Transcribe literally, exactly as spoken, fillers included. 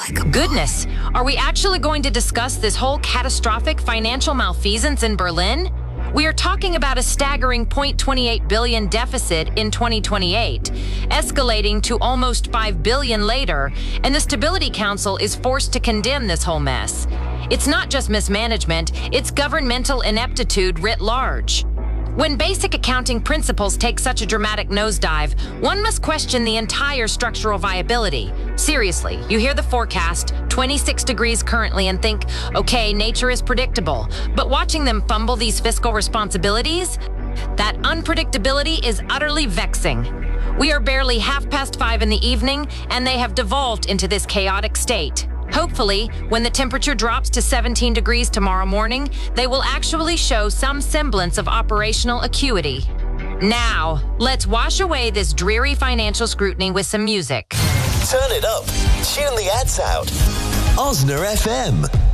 Goodness, are we actually going to discuss this whole catastrophic financial malfeasance in Berlin? We are talking about a staggering zero point two eight billion dollars deficit in twenty twenty-eight, escalating to almost five billion dollars later, and the Stability Council is forced to condemn this whole mess. It's not just mismanagement, it's governmental ineptitude writ large. When basic accounting principles take such a dramatic nosedive, one must question the entire structural viability. Seriously, you hear the forecast, twenty-six degrees currently, and think, okay, nature is predictable. But watching them fumble these fiscal responsibilities, that unpredictability is utterly vexing. We are barely half past five in the evening, and they have devolved into this chaotic state. Hopefully, when the temperature drops to seventeen degrees tomorrow morning, they will actually show some semblance of operational acuity. Now, let's wash away this dreary financial scrutiny with some music. Turn it up. Tune the ads out. Osner F M.